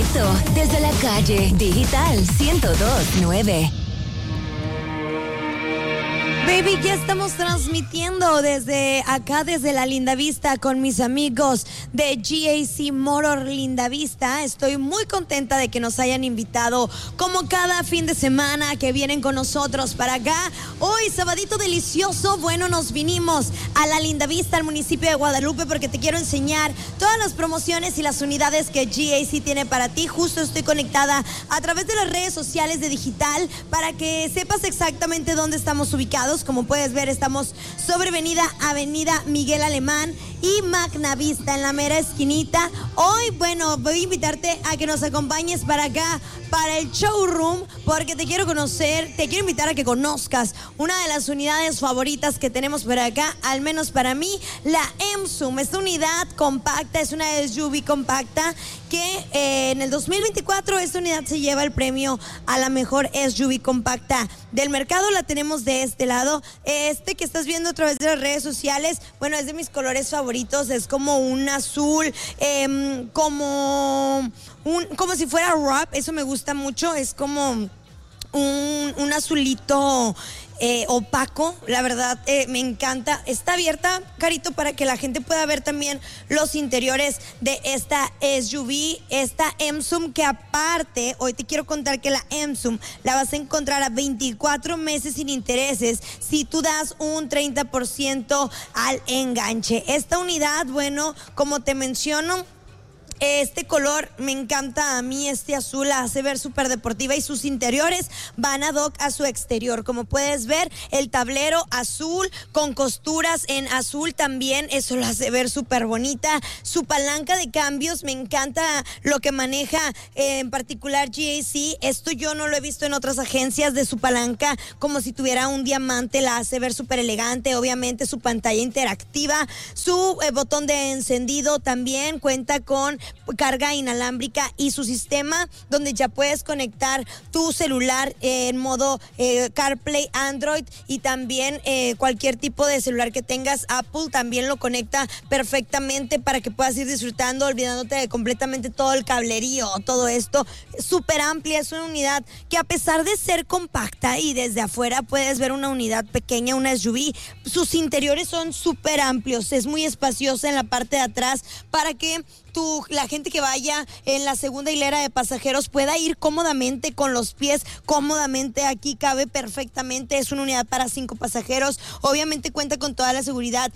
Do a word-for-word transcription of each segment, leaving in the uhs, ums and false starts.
directo desde la calle Digital ciento dos punto nueve. Baby, ya estamos transmitiendo desde acá, desde la Linda Vista, con mis amigos de G A C Motor Linda Vista. Estoy muy contenta de que nos hayan invitado, como cada fin de semana, que vienen con nosotros para acá. Hoy, sabadito delicioso, bueno, nos vinimos a la Linda Vista, al municipio de Guadalupe, porque te quiero enseñar todas las promociones y las unidades que G A C tiene para ti. Justo estoy conectada a través de las redes sociales de Digital para que sepas exactamente dónde estamos ubicados. Como puedes ver, estamos sobre avenida, avenida Miguel Alemán y Magna Vista, en la mera esquinita. Hoy, bueno, voy a invitarte a que nos acompañes para acá, para el showroom, porque te quiero conocer, te quiero invitar a que conozcas una de las unidades favoritas que tenemos por acá, al menos para mí, la Emsum. Esta unidad compacta es una S U V compacta que eh, en el dos mil veinticuatro esta unidad se lleva el premio a la mejor S U V compacta del mercado. La tenemos de este lado. Este que estás viendo a través de las redes sociales, bueno, es de mis colores favoritos. Es como un azul, eh, como un, como si fuera rap. Eso me gusta mucho. Es como un, un azulito Eh, opaco, la verdad eh, me encanta. Está abierta, Carito, para que la gente pueda ver también los interiores de esta S U V, esta Emsum, que aparte, hoy te quiero contar que la Emsum la vas a encontrar a veinticuatro meses sin intereses si tú das un treinta por ciento al enganche. Esta unidad, bueno, como te menciono, este color me encanta a mí, este azul la hace ver súper deportiva y sus interiores van ad hoc a su exterior. Como puedes ver, el tablero azul con costuras en azul también, eso lo hace ver súper bonita. Su palanca de cambios, me encanta lo que maneja eh, en particular G A C. Esto yo no lo he visto en otras agencias, de su palanca como si tuviera un diamante, la hace ver súper elegante. Obviamente su pantalla interactiva, su eh, botón de encendido también cuenta con carga inalámbrica y su sistema donde ya puedes conectar tu celular eh, en modo eh, CarPlay, Android, y también eh, cualquier tipo de celular que tengas. Apple también lo conecta perfectamente para que puedas ir disfrutando, olvidándote de completamente todo el cablerío, todo esto. Súper amplia, es una unidad que, a pesar de ser compacta y desde afuera puedes ver una unidad pequeña, una S U V, sus interiores son súper amplios, es muy espaciosa en la parte de atrás para que Tu, la gente que vaya en la segunda hilera de pasajeros pueda ir cómodamente con los pies, cómodamente. Aquí cabe perfectamente. Es una unidad para cinco pasajeros. Obviamente cuenta con toda la seguridad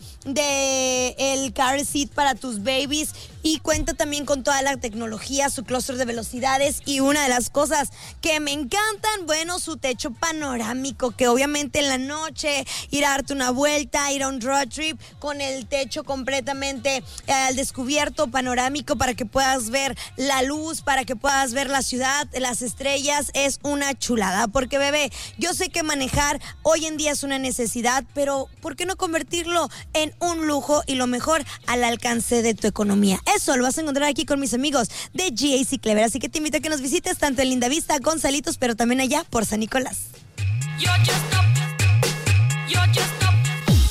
de el car seat para tus babies y cuenta también con toda la tecnología, su clúster de velocidades, y una de las cosas que me encantan, bueno, su techo panorámico, que obviamente en la noche ir a darte una vuelta, ir a un road trip con el techo completamente eh, al descubierto, panorámico, para que puedas ver la luz, para que puedas ver la ciudad, las estrellas. Es una chulada, porque, bebé, yo sé que manejar hoy en día es una necesidad, pero ¿por qué no convertirlo en un lujo y lo mejor al alcance de tu economía? Eso lo vas a encontrar aquí con mis amigos de G A C Clever, así que te invito a que nos visites tanto en Linda Vista, Gonzalitos, pero también allá por San Nicolás. You're just up. You're just up.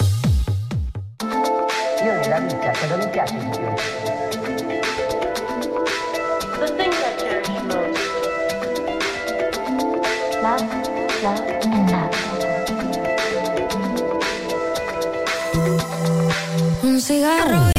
Io nella vita, cosa mi piace di più? The things I cherish most. Love, love, and love. Un cigarro